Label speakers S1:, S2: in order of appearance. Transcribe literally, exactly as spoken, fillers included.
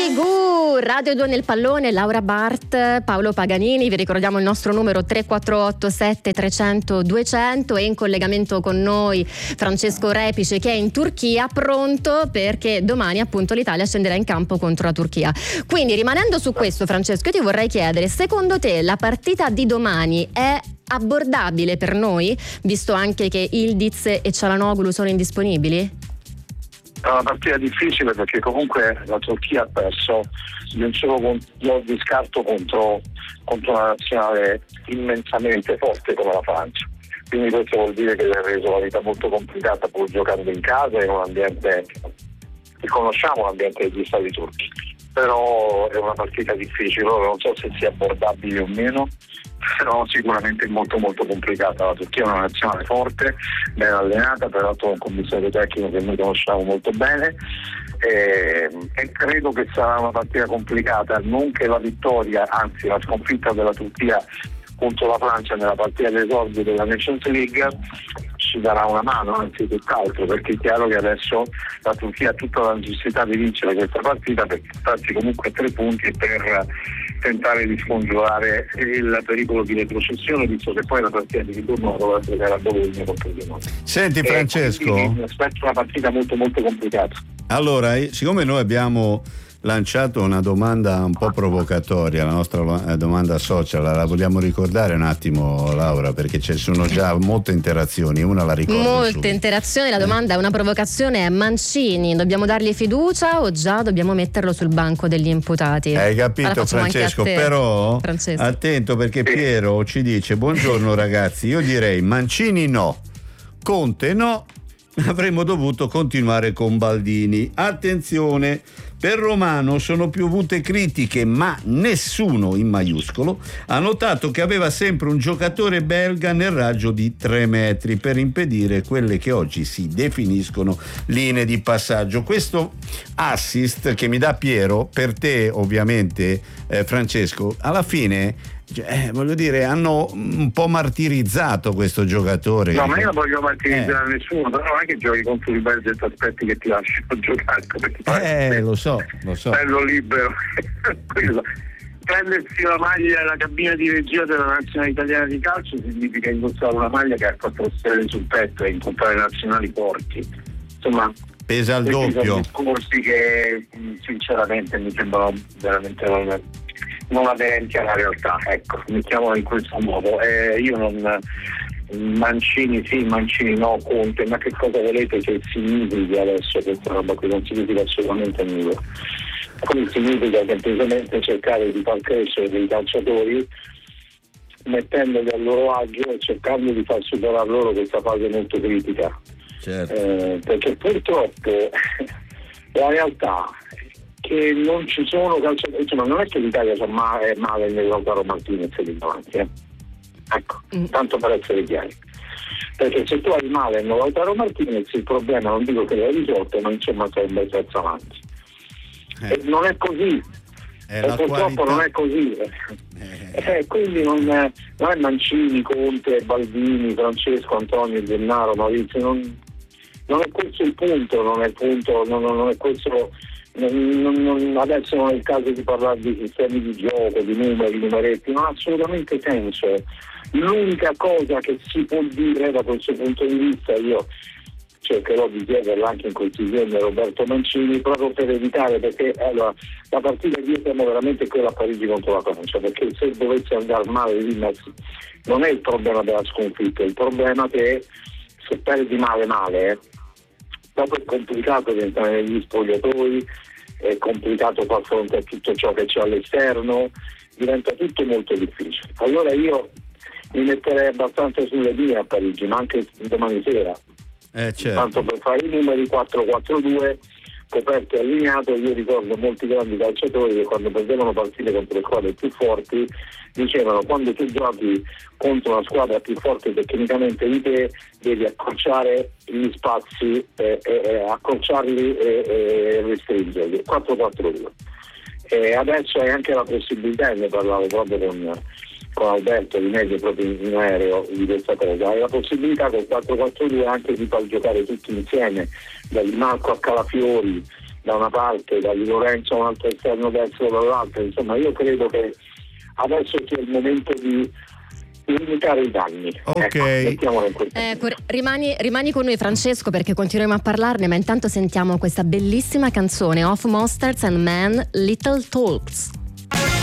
S1: Ligù, Radio due nel pallone, Laura Bart, Paolo Paganini. Vi ricordiamo il nostro numero tre quattro otto sette trecento duecento, e in collegamento con noi Francesco Repice, che è in Turchia, pronto perché domani appunto l'Italia scenderà in campo contro la Turchia. Quindi, rimanendo su questo, Francesco, io ti vorrei chiedere, secondo te la partita di domani è abbordabile per noi, visto anche che Ildiz e Çalhanoğlu sono indisponibili?
S2: È una partita difficile perché comunque la Turchia ha perso di un solo gol di scarto contro, contro una nazionale immensamente forte come la Francia. Quindi questo vuol dire che le ha reso la vita molto complicata, pur giocando in casa in un ambiente che conosciamo, l'ambiente degli stadi turchi. Però è una partita difficile, non so se sia abbordabile o meno, però sicuramente molto molto complicata. La Turchia è una nazionale forte, ben allenata, peraltro un commissario tecnico che noi conosciamo molto bene, e, e credo che sarà una partita complicata, non che la vittoria, anzi la sconfitta della Turchia contro la Francia nella partita d'esordio della Nations League ci darà una mano, anzi tutt'altro, perché è chiaro che adesso la Turchia ha tutta la necessità di vincere questa partita per portarsi comunque tre punti per tentare di scongiurare il pericolo di retrocessione, visto che poi la partita di ritorno dovrà giocare a Bologna contro il Genoa.
S3: Senti Francesco,
S2: mi aspetto una partita molto molto complicata.
S3: Allora, siccome noi abbiamo lanciato una domanda un po' provocatoria, la nostra domanda social, la vogliamo ricordare un attimo, Laura, perché ci sono già molte interazioni, una la ricordo
S1: molte
S3: subito.
S1: interazioni. La domanda è una provocazione: Mancini dobbiamo dargli fiducia o già dobbiamo metterlo sul banco degli imputati?
S3: Hai capito, Francesco? Però Francesco, attento, perché Piero ci dice: buongiorno ragazzi, io direi Mancini no, Conte no, avremmo dovuto continuare con Baldini. Attenzione, per Romano sono piovute critiche, ma nessuno, in maiuscolo, ha notato che aveva sempre un giocatore belga nel raggio di tre metri per impedire quelle che oggi si definiscono linee di passaggio. Questo assist che mi dà Piero, per te ovviamente, eh, Francesco, alla fine Eh, voglio dire, hanno un po' martirizzato questo giocatore.
S2: No, ma io non voglio martirizzare eh. nessuno, però non è che giochi contro i belgi e ti aspetti che ti lasciano giocare,
S3: eh, lo so, lo so.
S2: Bello libero. Prendersi la maglia della cabina di regia della nazionale italiana di calcio significa indossare una maglia che ha quattro stelle sul petto e incontrare nazionali forti. Insomma,
S3: pesa al doppio.
S2: Sono discorsi che sinceramente mi sembrano veramente non, non aderenti alla realtà, ecco, mettiamola in questo modo. Eh, io non Mancini sì, Mancini no, Conte, ma che cosa volete che significhi adesso questa roba qui? Non significa assolutamente nulla. Quindi significa semplicemente cercare di far crescere dei calciatori mettendoli a loro agio e cercando di far superare loro questa fase molto critica.
S3: Certo.
S2: Eh, perché purtroppo la realtà è che non ci sono calciatori, insomma non è che l'Italia fa male, male nell'Lautaro Martinez lì davanti, eh? Ecco, mm. tanto per essere chiari, perché se tu hai male nell'Lautaro Martinez il problema non dico che l'hai risolto, ma insomma sei un bel pezzo avanti. Eh. E non è così,
S3: è
S2: e purtroppo
S3: qualità.
S2: Non è così, eh. Eh, quindi non è, non è Mancini, Conte, Baldini, Francesco, Antonio, Gennaro, Maurizio, non, non è questo il punto, non è il punto, non, non è questo. Non, non, adesso non è il caso di parlare di sistemi di gioco, di numeri, di numeretti, non ha assolutamente senso. L'unica cosa che si può dire da questo punto di vista, io cercherò di chiederla anche in questi giorni a Roberto Mancini, proprio per evitare, perché allora, la partita di siamo veramente quella a Parigi contro la Francia, perché se dovesse andare male lì non è il problema della sconfitta, il problema che se perdi male male eh, dopo è complicato entrare negli spogliatoi, è complicato far fronte a tutto ciò che c'è all'esterno, diventa tutto molto difficile. Allora io mi metterei abbastanza sulle vie a Parigi, ma anche domani sera.
S3: Eh, certo.
S2: Tanto per fare i numeri quattro quattro due, coperto e allineato. Io ricordo molti grandi calciatori che quando perdevano partite contro le squadre più forti dicevano: quando tu giochi contro una squadra più forte tecnicamente di te devi accorciare gli spazi, eh, eh, accorciarli e eh, restringerli. quattro quattro due. E adesso hai anche la possibilità, ne parlavo proprio con, con Alberto di Medio proprio in, in aereo di questa cosa, hai la possibilità con quattro quattro due anche di far giocare tutti insieme, da Di Marco a Calafiori, da una parte, da Di Lorenzo un altro esterno destro dall'altra. Insomma, io credo che adesso sia il momento di limitare i danni.
S3: Ok,
S2: ecco, in quel
S1: ecco rimani, rimani con noi, Francesco, perché continueremo a parlarne, ma intanto sentiamo questa bellissima canzone, Of Monsters and Men, Little Talks.